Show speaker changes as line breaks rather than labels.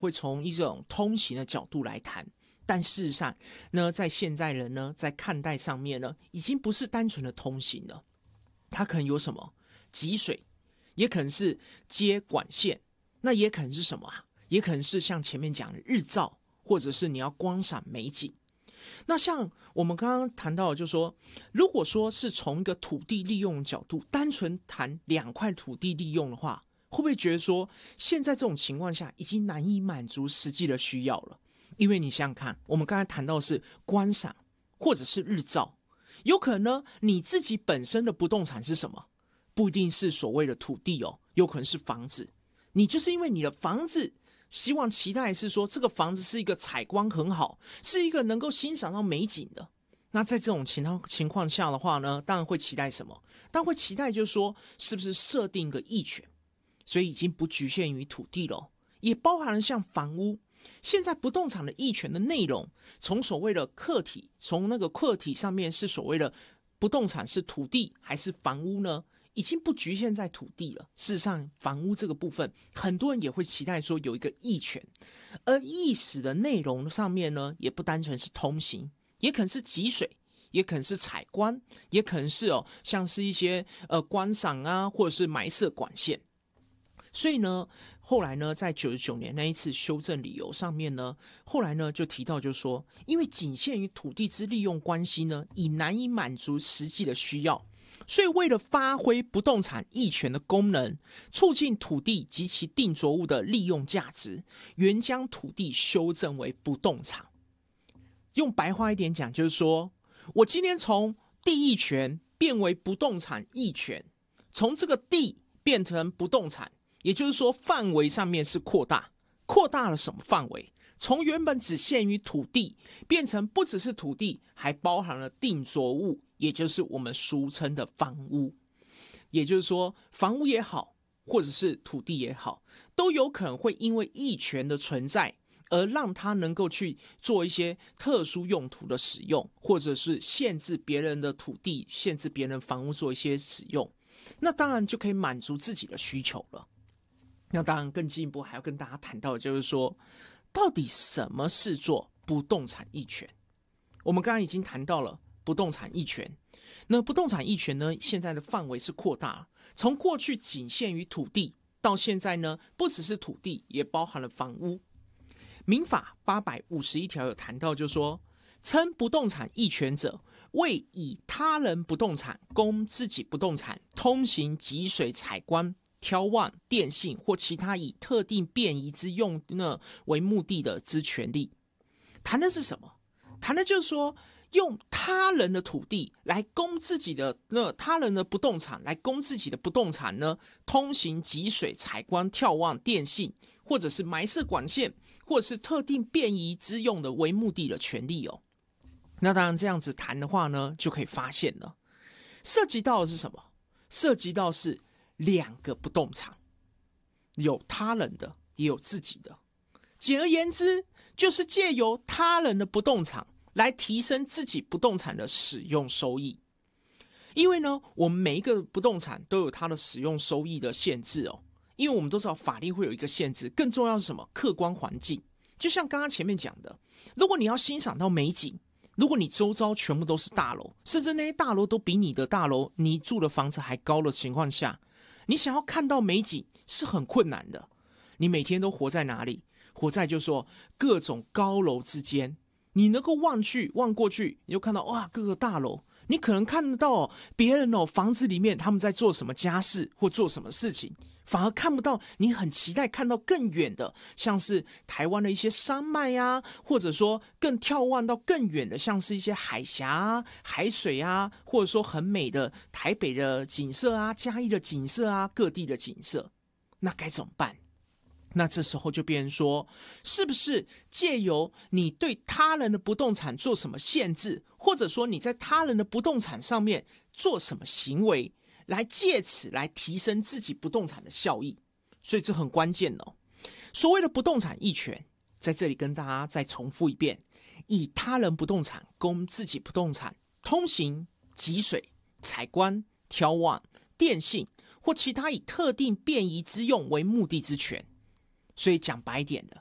会从一种通行的角度来谈，但事实上呢，在现代人呢，在看待上面呢，已经不是单纯的通行了，它可能有什么集水，也可能是接管线，那也可能是什么啊？也可能是像前面讲的日照，或者是你要观赏美景。那像我们刚刚谈到的，就是说，如果说是从一个土地利用的角度，单纯谈2块土地利用的话，会不会觉得说，现在这种情况下已经难以满足实际的需要了？因为你想想看，我们刚才谈到的是观赏或者是日照，有可能呢，你自己本身的不动产是什么？不一定是所谓的土地哦，有可能是房子。你就是因为你的房子，希望期待是说这个房子是一个采光很好，是一个能够欣赏到美景的。那在这种情况下的话呢，当然会期待什么？当然会期待就是说，是不是设定一个役权？所以已经不局限于土地了，也包含了像房屋。现在不动产的役权的内容，从所谓的客体，从那个客体上面是所谓的不动产是土地还是房屋呢？已经不局限在土地了。事实上，房屋这个部分，很多人也会期待说有一个役权，而役使的内容上面呢，也不单纯是通行，也可能是集水，也可能是采光，也可能是像是一些观赏啊，或者是埋设管线。所以呢，后来呢，在99年那一次修正理由上面呢，后来呢就提到，就是说，因为仅限于土地之利用关系呢，已难以满足实际的需要，所以为了发挥不动产役权的功能，促进土地及其定着物的利用价值，原将土地修正为不动产。用白话一点讲，就是说我今天从地役权变为不动产役权，从这个地变成不动产。也就是说，范围上面是扩大了什么范围？从原本只限于土地，变成不只是土地，还包含了定着物，也就是我们俗称的房屋。也就是说，房屋也好，或者是土地也好，都有可能会因为役权的存在，而让它能够去做一些特殊用途的使用，或者是限制别人的土地、限制别人的房屋做一些使用。那当然就可以满足自己的需求了。那当然更进一步还要跟大家谈到的就是说，到底什么是做不动产役权？我们刚刚已经谈到了不动产役权，那不动产役权呢，现在的范围是扩大了，从过去仅限于土地，到现在呢，不只是土地，也包含了房屋。民法851条有谈到，就是说，称不动产役权者，为以他人不动产供自己不动产通行、集水、采光、眺望、电信或其他以特定便宜之用呢为目的的之权利。谈的是什么？谈的就是说，用他人的土地来供自己的他人的不动产来供自己的不动产呢，通行、集水、采光、眺望、电信，或者是埋设管线，或者是特定便宜之用的为目的的权利哦。那当然这样子谈的话呢，就可以发现了，涉及到的是什么？涉及到是2个不动产，有他人的，也有自己的。简而言之，就是借由他人的不动产来提升自己不动产的使用收益。因为呢，我们每一个不动产都有它的使用收益的限制哦。因为我们都知道法律会有一个限制，更重要是什么？客观环境。就像刚刚前面讲的，如果你要欣赏到美景，如果你周遭全部都是大楼，甚至那些大楼都比你的大楼、你住的房子还高的情况下，你想要看到美景是很困难的。你每天都活在哪里？活在就是说各种高楼之间，你能够望过去，你就看到哇，各个大楼，你可能看得到别人房子里面他们在做什么家事或做什么事情，反而看不到你很期待看到更远的，像是台湾的一些山脉啊，或者说更眺望到更远的，像是一些海峡啊、海水啊，或者说很美的台北的景色啊、嘉义的景色啊、各地的景色，那该怎么办？那这时候就变成说，是不是借由你对他人的不动产做什么限制，或者说你在他人的不动产上面做什么行为，来借此来提升自己不动产的效益？所以这很关键哦。所谓的不动产役权，在这里跟大家再重复一遍：以他人不动产供自己不动产通行、集水、采光、眺望、电信或其他以特定便宜之用为目的之权。所以讲白一点的，